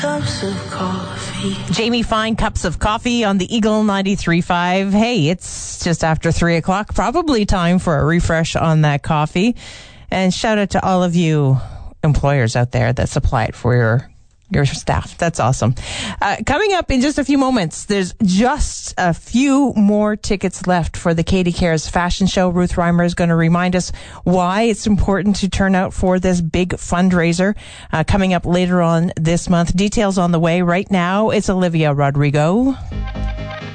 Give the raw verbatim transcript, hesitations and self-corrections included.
Cups of coffee. Jamie Fine, Cups of Coffee on the Eagle ninety-three point five. Hey, it's just after three o'clock. Probably time for a refresh on that coffee. And shout out to all of you employers out there that supply it for your your staff. That's awesome. Uh, coming up in just a few moments, there's just a few more tickets left for the Katie Cares fashion show. Ruth Reimer is going to remind us why it's important to turn out for this big fundraiser uh, coming up later on this month. Details on the way. Right now, it's Olivia Rodrigo.